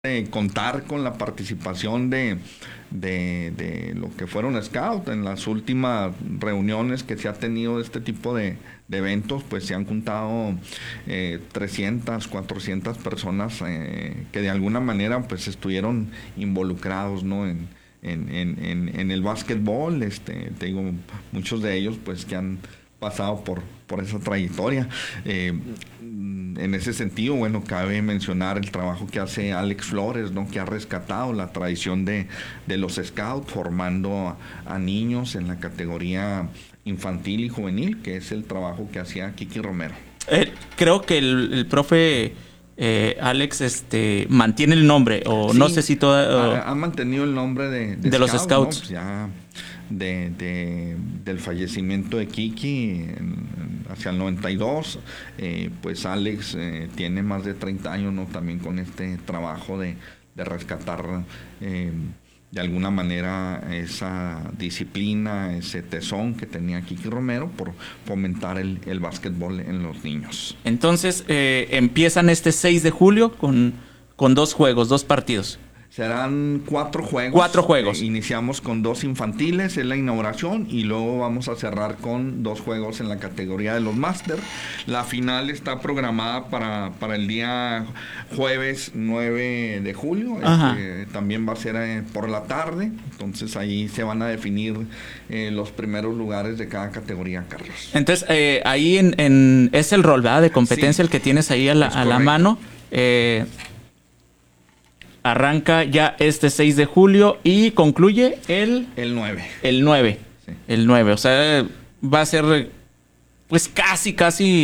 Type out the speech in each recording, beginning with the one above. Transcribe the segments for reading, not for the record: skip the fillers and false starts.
contar con la participación de lo que fueron Scout. En las últimas reuniones que se ha tenido de este tipo de eventos, pues se han juntado 300, 400 personas que de alguna manera pues estuvieron involucrados, ¿no? en el básquetbol. Te digo, muchos de ellos pues que han pasado por esa trayectoria. En ese sentido, bueno, cabe mencionar el trabajo que hace Alex Flores, ¿no? Que ha rescatado la tradición de los Scouts, formando a niños en la categoría infantil y juvenil, que es el trabajo que hacía Kiki Romero. Creo que el profe Alex mantiene el nombre, o sí, no sé si ha mantenido el nombre de los Scouts. ¿No? Pues ya del fallecimiento de Kiki hacia el 92, pues Alex tiene más de 30 años, ¿no? También con este trabajo de rescatar de alguna manera esa disciplina, ese tesón que tenía Kiki Romero por fomentar el básquetbol en los niños. Entonces empiezan este 6 de julio con 2 juegos, 2 partidos. Serán 4 juegos. 4 juegos. Iniciamos con 2 infantiles en la inauguración y luego vamos a cerrar con 2 juegos en la categoría de los máster. La final está programada para el día jueves 9 de julio. También va a ser por la tarde. Entonces ahí se van a definir los primeros lugares de cada categoría, Carlos. Entonces ahí es el rol, ¿verdad? De competencia, sí, el que tienes ahí a la mano. Arranca ya este 6 de julio y concluye el 9. El 9. Sí. El 9. O sea, va a ser pues casi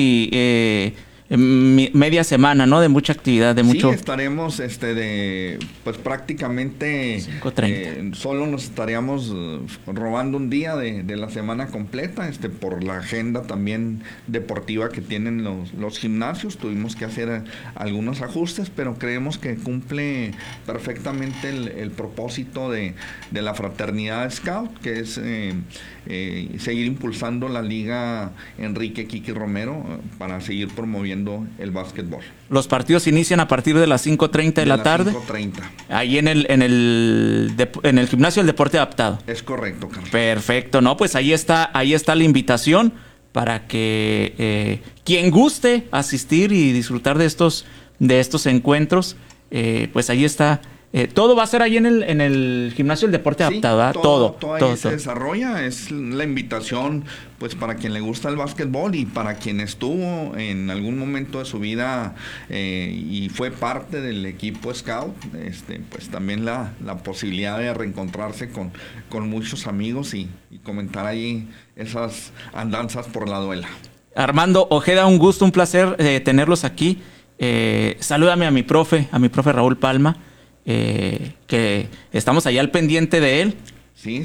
media semana, ¿no? De mucha actividad, de mucho. Sí, estaremos pues prácticamente 5:30. Solo nos estaríamos robando un día de la semana completa, por la agenda también deportiva que tienen los gimnasios. Tuvimos que hacer algunos ajustes, pero creemos que cumple perfectamente el propósito de la fraternidad Scout, que es seguir impulsando la Liga Enrique Kiki Romero para seguir promoviendo el básquetbol. Los partidos inician a partir de las 5:30 de la tarde. 5:30. Ahí en el gimnasio del deporte adaptado. Es correcto, Carlos. Perfecto, no, pues ahí está la invitación para que quien guste asistir y disfrutar de estos encuentros, pues ahí está. Todo va a ser ahí en el gimnasio del deporte adaptado, ¿verdad? Todo ahí se desarrolla. Es la invitación pues para quien le gusta el básquetbol y para quien estuvo en algún momento de su vida y fue parte del equipo Scout, pues también la posibilidad de reencontrarse con muchos amigos y comentar ahí esas andanzas por la duela. Armando Ojeda, un gusto, un placer tenerlos aquí. Salúdame a mi profe Raúl Palma, que estamos allá al pendiente de él. Sí.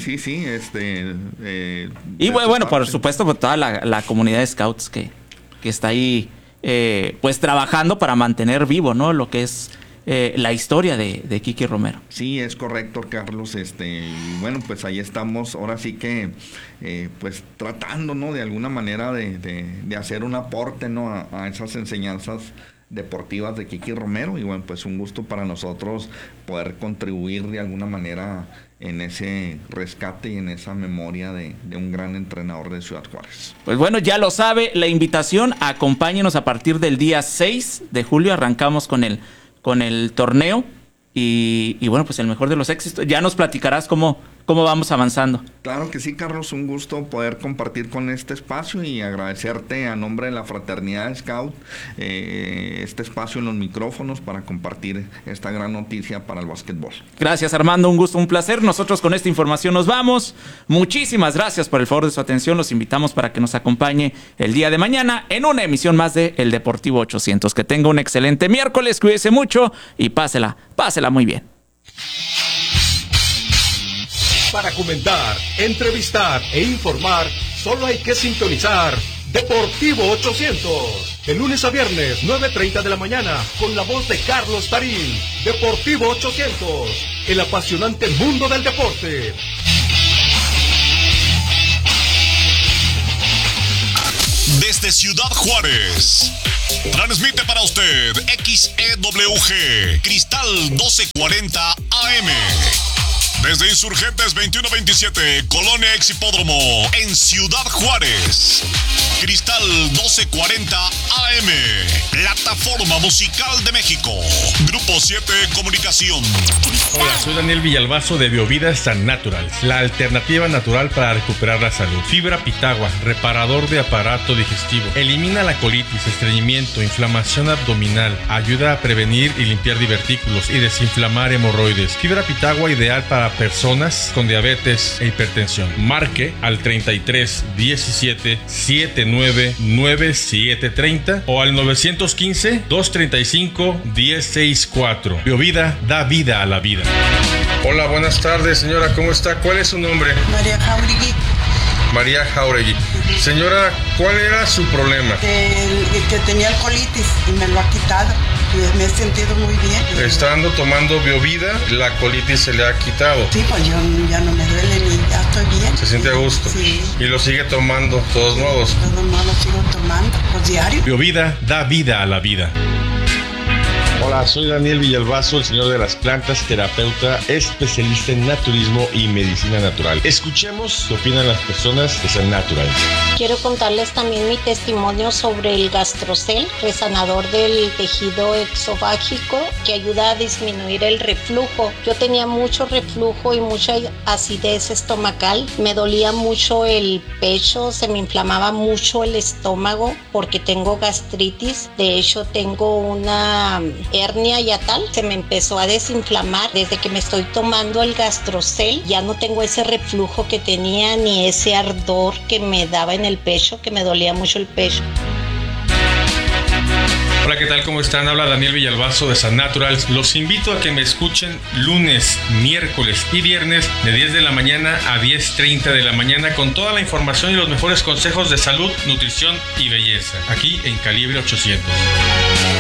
Y bueno, por supuesto, por toda la comunidad de Scouts que está ahí, pues trabajando para mantener vivo, ¿no? Lo que es la historia de Kiki Romero. Sí, es correcto, Carlos. Bueno, pues ahí estamos, ahora sí que, pues tratando, ¿no? De alguna manera de hacer un aporte, ¿no? A esas enseñanzas deportivas de Kiki Romero, y bueno, pues un gusto para nosotros poder contribuir de alguna manera en ese rescate y en esa memoria de un gran entrenador de Ciudad Juárez. Pues bueno, ya lo sabe, la invitación, acompáñenos a partir del día 6 de julio, arrancamos con el torneo y bueno, pues el mejor de los éxitos. Ya nos platicarás cómo vamos avanzando. Claro que sí, Carlos, un gusto poder compartir con este espacio y agradecerte a nombre de la Fraternidad Scout este espacio en los micrófonos para compartir esta gran noticia para el básquetbol. Gracias, Armando, un gusto, un placer. Nosotros con esta información nos vamos. Muchísimas gracias por el favor de su atención. Los invitamos para que nos acompañe el día de mañana en una emisión más de El Deportivo 800. Que tenga un excelente miércoles, cuídese mucho y pásela muy bien. Para comentar, entrevistar e informar, solo hay que sintonizar Deportivo 800. De lunes a viernes, 9:30 de la mañana, con la voz de Carlos Tarín. Deportivo 800, el apasionante mundo del deporte. Desde Ciudad Juárez, Transmite para usted XEWG Cristal 1240 AM. Desde Insurgentes 2127, Colonia Exhipódromo, en Ciudad Juárez. Cristal 1240 AM, Plataforma Musical de México. Grupo 7 Comunicación. Hola, soy Daniel Villalbazo de Biovida San Natural, la alternativa natural para recuperar la salud. Fibra Pitagua, reparador de aparato digestivo. Elimina la colitis, estreñimiento, inflamación abdominal. Ayuda a prevenir y limpiar divertículos y desinflamar hemorroides. Fibra Pitagua ideal para personas con diabetes e hipertensión. Marque al 33 17 79 97 30 o al 915 235 1064. Biovida da vida a la vida. Hola, buenas tardes, señora, ¿cómo está? ¿Cuál es su nombre? María Jauregui. María Jauregui. Señora, ¿cuál era su problema? Que tenía el colitis y me lo ha quitado. Y me he sentido muy bien. Estando tomando Biovida, la colitis se le ha quitado. Sí, pues yo ya no me duele ni ya estoy bien. ¿Se siente a gusto? Sí. ¿Y lo sigue tomando, de todos modos? De todos modos sigo tomando, pues diario. Biovida da vida a la vida. Hola, soy Daniel Villalbazo, el señor de las plantas, terapeuta, especialista en naturismo y medicina natural. Escuchemos qué opinan las personas de San Natural. Quiero contarles también mi testimonio sobre el Gastrocel, resanador del tejido exofágico que ayuda a disminuir el reflujo. Yo tenía mucho reflujo y mucha acidez estomacal. Me dolía mucho el pecho, se me inflamaba mucho el estómago porque tengo gastritis. De hecho, tengo una hernia yatal, se me empezó a desinflamar. Desde que me estoy tomando el Gastrocel ya no tengo ese reflujo que tenía ni ese ardor que me daba en el pecho, que me dolía mucho el pecho. Hola, ¿qué tal? ¿Cómo están? Habla Daniel Villalbazo de San Natural. Los invito a que me escuchen lunes, miércoles y viernes de 10 de la mañana a 10:30 de la mañana con toda la información y los mejores consejos de salud, nutrición y belleza, aquí en Calibre 800.